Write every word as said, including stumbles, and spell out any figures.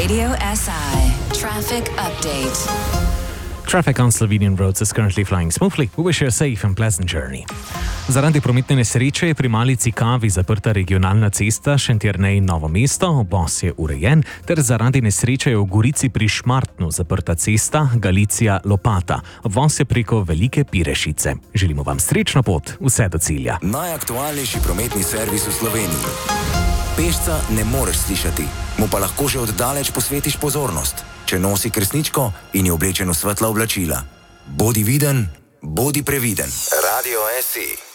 Radio S I. Traffic update. Traffic on Slovenian roads is currently flying smoothly. We wish you a safe and pleasant journey. Zaradi prometne nesreče je pri Mali Cikavi zaprta regionalna cesta Šentjernej-Novo mesto, obvoz je urejen, ter zaradi nesreče je v Gorici pri Šmartnu zaprta cesta Galicija-Lopata. Obvoz je preko Velike Pirešice. Želimo vam srečno pot, vse do cilja. Najaktualnejši prometni servis v Sloveniji. Pešca ne moreš slišati, mu pa lahko že oddaleč posvetiš pozornost, če nosi kresničko in je oblečen v svetla oblačila. Bodi viden, bodi previden. Radio S I.